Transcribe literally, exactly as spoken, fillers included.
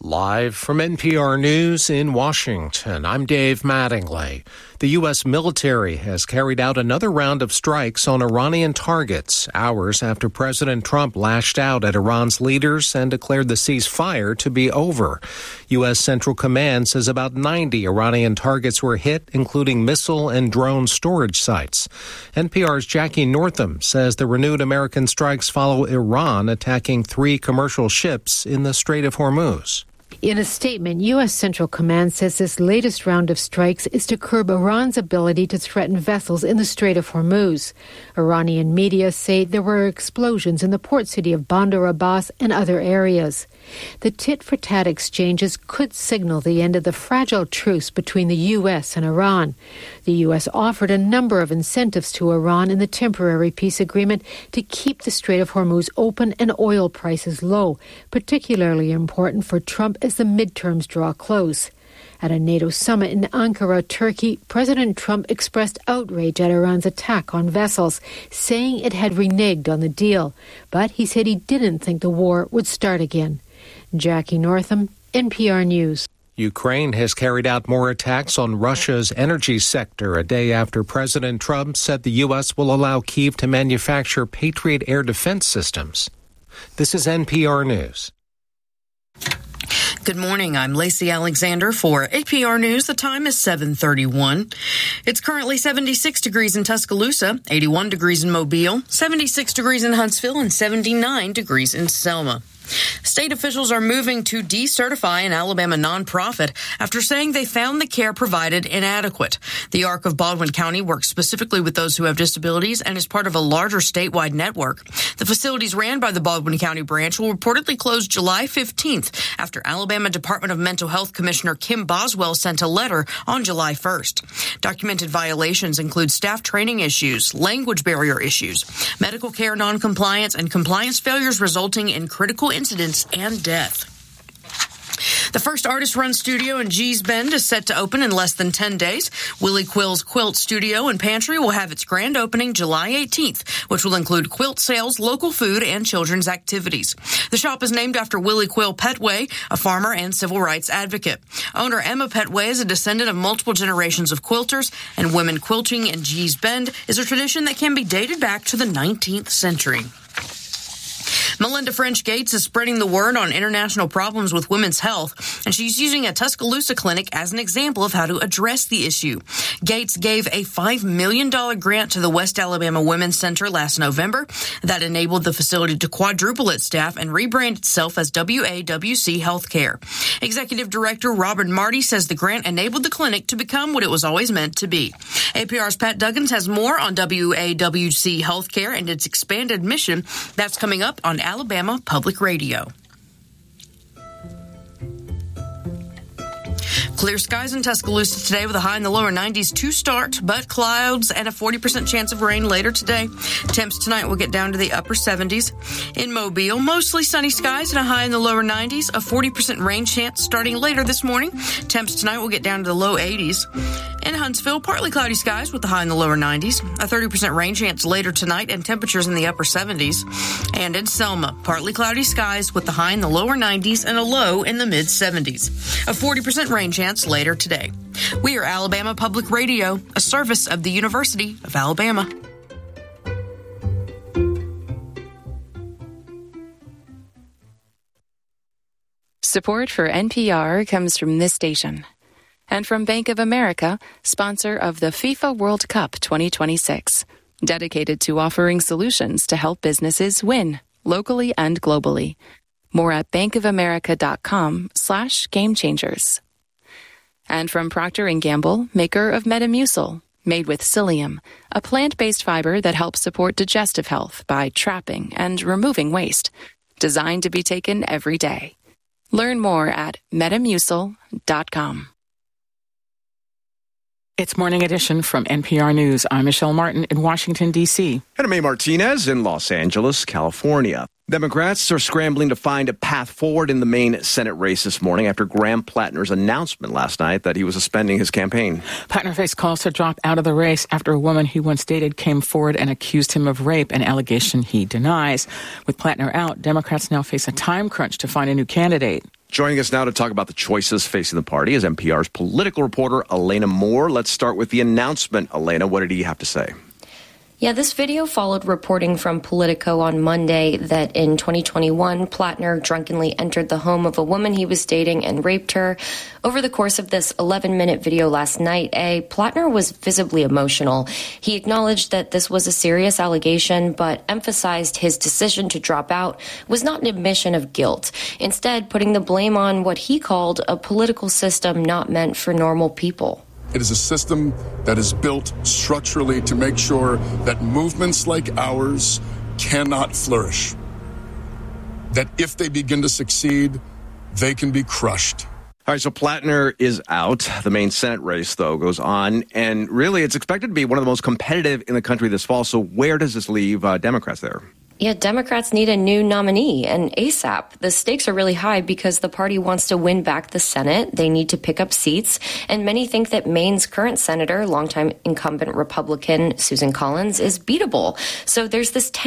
Live from N P R News in Washington, I'm Dave Mattingly. The U S military has carried out another round of strikes on Iranian targets, hours after President Trump lashed out at Iran's leaders and declared the ceasefire to be over. U S Central Command says about ninety Iranian targets were hit, including missile and drone storage sites. N P R's Jackie Northam says the renewed American strikes follow Iran attacking three commercial ships in the Strait of Hormuz. In a statement, U S. Central Command says this latest round of strikes is to curb Iran's ability to threaten vessels in the Strait of Hormuz. Iranian media say there were explosions in the port city of Bandar Abbas and other areas. The tit-for-tat exchanges could signal the end of the fragile truce between the U S and Iran. The U S offered a number of incentives to Iran in the temporary peace agreement to keep the Strait of Hormuz open and oil prices low, particularly important for Trump as the midterms draw close. At a NATO summit in Ankara, Turkey, President Trump expressed outrage at Iran's attack on vessels, saying it had reneged on the deal. But he said he didn't think the war would start again. Jackie Northam, N P R News. Ukraine has carried out more attacks on Russia's energy sector a day after President Trump said the U S will allow Kyiv to manufacture Patriot air defense systems. This is N P R News. Good morning. I'm Lacey Alexander for N P R News. The time is seven thirty-one. It's currently seventy-six degrees in Tuscaloosa, eighty-one degrees in Mobile, seventy-six degrees in Huntsville, and seventy-nine degrees in Selma. State officials are moving to decertify an Alabama nonprofit after saying they found the care provided inadequate. The Arc of Baldwin County works specifically with those who have disabilities and is part of a larger statewide network. The facilities ran by the Baldwin County branch will reportedly close July fifteenth after Alabama Department of Mental Health Commissioner Kim Boswell sent a letter on July first. Documented violations include staff training issues, language barrier issues, medical care noncompliance, and compliance failures resulting in critical incidents and death. The first artist-run studio in Gee's Bend is set to open in less than ten days. Willie Quill's Quilt Studio and Pantry will have its grand opening July eighteenth, which will include quilt sales, local food, and children's activities. The shop is named after Willie Quill Petway, a farmer and civil rights advocate. Owner Emma Petway is a descendant of multiple generations of quilters, and women quilting in Gee's Bend is a tradition that can be dated back to the nineteenth century. Melinda French Gates is spreading the word on international problems with women's health, and she's using a Tuscaloosa clinic as an example of how to address the issue. Gates gave a five million dollars grant to the West Alabama Women's Center last November that enabled the facility to quadruple its staff and rebrand itself as W A W C Healthcare. Executive Director Robert Marty says the grant enabled the clinic to become what it was always meant to be. A P R's Pat Duggins has more on W A W C Healthcare and its expanded mission. That's coming up on Alabama Public Radio. Clear skies in Tuscaloosa today with a high in the lower nineties to start, but clouds and a forty percent chance of rain later today. Temps tonight will get down to the upper seventies. In Mobile, mostly sunny skies and a high in the lower nineties, a forty percent rain chance starting later this morning. Temps tonight will get down to the low eighties. In Huntsville, partly cloudy skies with a high in the lower nineties, a thirty percent rain chance later tonight and temperatures in the upper seventies. And in Selma, partly cloudy skies with a high in the lower nineties and a low in the mid seventies. A forty percent rain chance later today. We are Alabama Public Radio, a service of the University of Alabama. Support for N P R comes from this station and from Bank of America, sponsor of the FIFA World Cup twenty twenty-six, dedicated to offering solutions to help businesses win locally and globally. More at bankofamerica.com slash game changers. And from Procter and Gamble, maker of Metamucil, made with psyllium, a plant-based fiber that helps support digestive health by trapping and removing waste, designed to be taken every day. Learn more at metamucil dot com. It's Morning Edition from N P R News. I'm Michelle Martin in Washington, D C And May Martinez in Los Angeles, California. Democrats are scrambling to find a path forward in the Maine Senate race this morning after Graham Plattner's announcement last night that he was suspending his campaign. Plattner faced calls to drop out of the race after a woman he once dated came forward and accused him of rape, an allegation he denies. With Plattner out, Democrats now face a time crunch to find a new candidate. Joining us now to talk about the choices facing the party is N P R's political reporter, Elena Moore. Let's start with the announcement. Elena, what did he have to say? Yeah, this video followed reporting from Politico on Monday that in twenty twenty-one, Plattner drunkenly entered the home of a woman he was dating and raped her. Over the course of this eleven-minute video last night, A, Plattner was visibly emotional. He acknowledged that this was a serious allegation, but emphasized his decision to drop out was not an admission of guilt, instead putting the blame on what he called a political system not meant for normal people. It is a system that is built structurally to make sure that movements like ours cannot flourish. That if they begin to succeed, they can be crushed. All right, so Plattner is out. The main Senate race, though, goes on. And really, it's expected to be one of the most competitive in the country this fall. So where does this leave uh, Democrats there? Yeah, Democrats need a new nominee, and ASAP. The stakes are really high because the party wants to win back the Senate. They need to pick up seats, and many think that Maine's current senator, longtime incumbent Republican Susan Collins, is beatable. So there's this